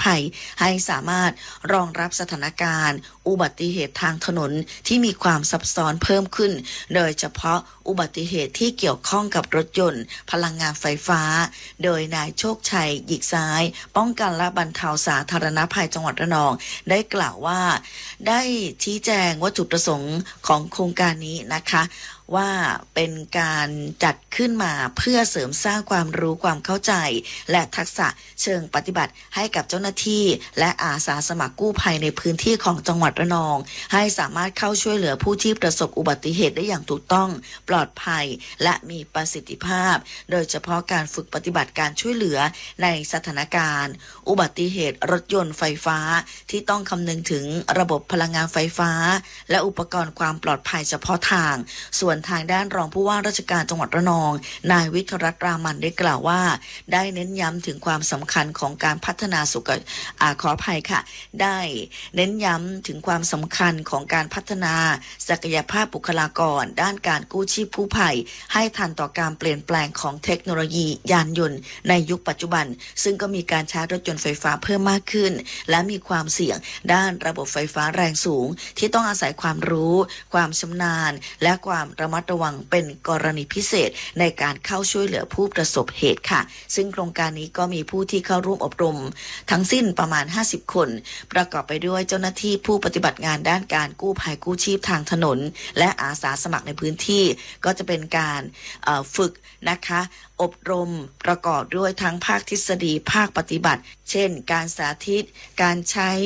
ภัยให้สามารถรองรับสถานการณ์อุบัติเหตุทางถนนที่มีความซับซ้อนเพิ่มขึ้นโดยเฉพาะอุบัติเหตุที่เกี่ยวข้องกับรถยนต์พลังงานไฟฟ้าโดยนายโชคชัยหยิกซ้ายป้องกันและบรรเทาสาธารณภัยจังหวัดระนองได้กล่าวว่าได้ชี้แจงวัตถุประสงค์ของโครงการนี้นะคะว่าเป็นการจัดขึ้นมาเพื่อเสริมสร้างความรู้ความเข้าใจและทักษะเชิงปฏิบัติให้กับเจ้าหน้าที่และอาสาสมัครกู้ภัยในพื้นที่ของจังหวัดระนองให้สามารถเข้าช่วยเหลือผู้ที่ประสบอุบัติเหตุได้อย่างถูกต้องปลอดภัยและมีประสิทธิภาพโดยเฉพาะการฝึกปฏิบัติการช่วยเหลือในสถานการณ์อุบัติเหตุรถยนต์ไฟฟ้าที่ต้องคำนึงถึงระบบพลังงานไฟฟ้าและอุปกรณ์ความปลอดภัยเฉพาะทางส่วนทางด้านรองผู้ว่าราชการจังหวัดระนองนายวิทยรัตน์รามันได้กล่าวว่าได้เน้นย้ำถึงความสำคัญของการพัฒนาขออภัยค่ะได้เน้นย้ำถึงความสำคัญของการพัฒนาศักยภาพบุคลากรด้านการกู้ชีพกู้ภัยให้ทันต่อการเปลี่ยนแปลงของเทคโนโลยียานยนต์ในยุคปัจจุบันซึ่งก็มีการใช้รถยนต์ไฟฟ้าเพิ่มมากขึ้นและมีความเสี่ยงด้านระบบไฟฟ้าแรงสูงที่ต้องอาศัยความรู้ความชำนาญและความระมัดระวังเป็นกรณีพิเศษในการเข้าช่วยเหลือผู้ประสบเหตุค่ะซึ่งโครงการนี้ก็มีผู้ที่เข้าร่วมอบรมทั้งสิ้นประมาณ50คนประกอบไปด้วยเจ้าหน้าที่ผู้ปฏิบัติงานด้านการกู้ภัยกู้ชีพทางถนนและอาสาสมัครในพื้นที่ก็จะเป็นการฝึกนะคะอบรมประกอบด้วยทั้งภาคทฤษฎีภาคปฏิบัติเช่นการสาธิตการใช้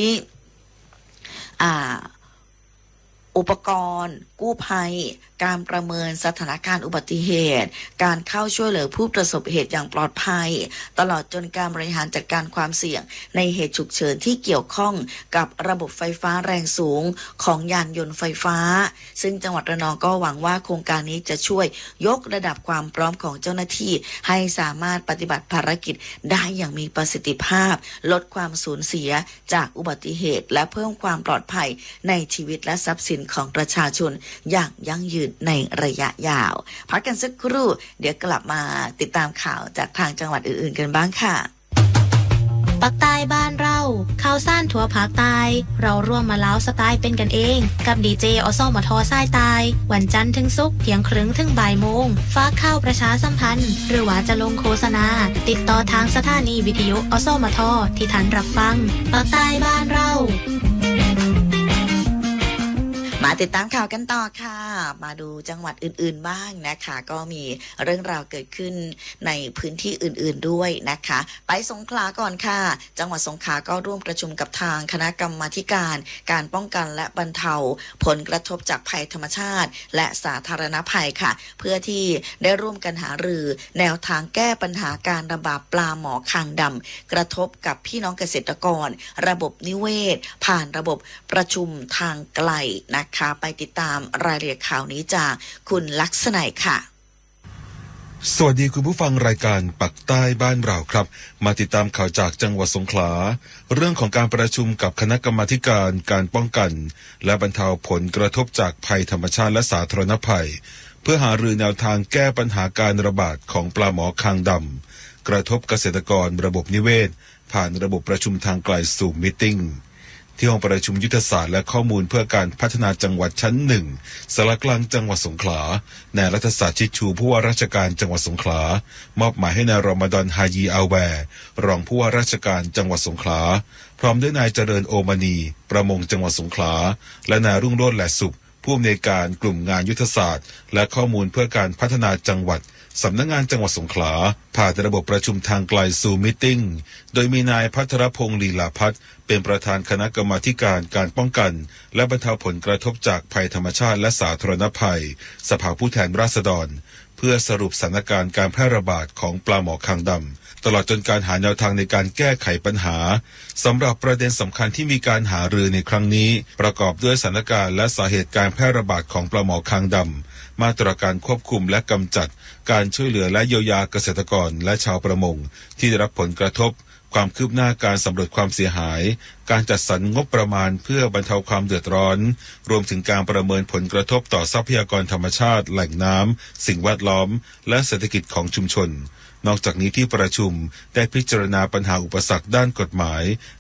อุปกรณ์กู้ภัยการประเมินสถานการณ์อุบัติเหตุการเข้าช่วยเหลือผู้ประสบเหตุอย่างปลอดภัยตลอดจนการบริหารจัดการความเสี่ยงในเหตุฉุกเฉินที่เกี่ยวข้องกับระบบไฟฟ้าแรงสูงของยานยนต์ไฟฟ้าซึ่งจังหวัดระนองก็หวังว่าโครงการนี้จะช่วยยกระดับความพร้อมของเจ้าหน้าที่ให้สามารถปฏิบัติภารกิจได้อย่างมีประสิทธิภาพลดความสูญเสียจากอุบัติเหตุและเพิ่มความปลอดภัยในชีวิตและทรัพย์สินของประชาชนอย่างยั่งยืนในระยะยาวพักกันสักครู่เดี๋ยวกลับมาติดตามข่าวจากทางจังหวัดอื่นๆกันบ้างค่ะปักใต้บ้านเราข่าวสั้นทั่วภาคใต้เราร่วมมาเล้าสไตล์เป็นกันเองกับดีเจอสมทสายใต้วันจันทร์ถึงศุกร์เที่ยงครึ่งถึงบ่ายโมงฝากข่าวประชาสัมพันธ์หรือว่าจะลงโฆษณาติดต่อทางสถานีวิทยุอสมทที่ท่านรับฟังปักใต้บ้านเรามาติดตามข่าวกันต่อค่ะมาดูจังหวัดอื่นๆบ้างนะคะก็มีเรื่องราวเกิดขึ้นในพื้นที่อื่นๆด้วยนะคะไปสงขลาก่อนค่ะจังหวัดสงขลาก็ร่วมประชุมกับทางคณะกรรมาธิการการป้องกันและบรรเทาผลกระทบจากภัยธรรมชาติและสาธารณภัยค่ะเพื่อที่ได้ร่วมกันหารือแนวทางแก้ปัญหาการระบาดปลาหมอคางดำกระทบกับพี่น้องเกษตรกรระบบนิเวศผ่านระบบประชุมทางไกลนะคะไปติดตามรายละเอียดข่าวนี้จากคุณลักษณัยค่ะสวัสดีคุณผู้ฟังรายการปักใต้บ้านเราครับมาติดตามข่าวจากจังหวัดสงขลาเรื่องของการประชุมกับคณะกรรมาการการป้องกันและบรรเทาผลกระทบจากภัยธรรมชาติและสาธารณภัยเพื่อหารือแนวทางแก้ปัญหาการระบาดของปลาหมอคางดำกระทบเกษตรกรระบบนิเวศผ่านระบบประชุมทางไกลสู่มีตติ้งที่ห้องประชุมยุทธศาสตร์และข้อมูลเพื่อการพัฒนาจังหวัดชั้นหนึ่งสารกลางจังหวัดสงขลานายรัฐศาสตร์ชิดชูผู้ว่าราชการจังหวัดสงขลามอบหมายให้นายรอมฎอนฮายีอัลแวร์รองผู้ว่าราชการจังหวัดสงขลาพร้อมด้วยนายเจริญโอมานีประมงจังหวัดสงขลาและนายรุ่งโรจน์แหละสุขผู้อำนวยการกลุ่มงานยุทธศาสตร์และข้อมูลเพื่อการพัฒนาจังหวัดสำนักงานจังหวัดสงขลาผ่านระบบประชุมทางไกลสู่มีตติ้งโดยมีนายพัทรพงษ์ลีลาพัฒน์เป็นประธานคณะกรรมาการการป้องกันและบรรเทาผลกระทบจากภัยธรรมชาติและสาธารณภัยสภาผู้แทนราษฎรเพื่อสรุปสถานการณ์การแพร่ระบาดของปลาหมอคางดำตลอดจนการหาแนวทางในการแก้ไขปัญหาสำหรับประเด็นสำคัญที่มีการหารือในครั้งนี้ประกอบด้วยสถานการณ์และสาเหตุการแพร่ระบาดของปลาหมอคางดำมาตรการควบคุมและกำจัดการช่วยเหลือและเยียวยาเกษตรกรและชาวประมงที่ได้รับผลกระทบความคืบหน้าการสำรวจความเสียหายการจัดสรรงบประมาณเพื่อบรรเทาความเดือดร้อนรวมถึงการประเมินผลกระทบต่อทรัพยากรธรรมชาติแหล่งน้ำสิ่งแวดล้อมและเศรษฐกิจของชุมชนนอกจากนี้ที่ประชุมได้พิจารณาปัญหาอุปสรรคด้านกฎหมาย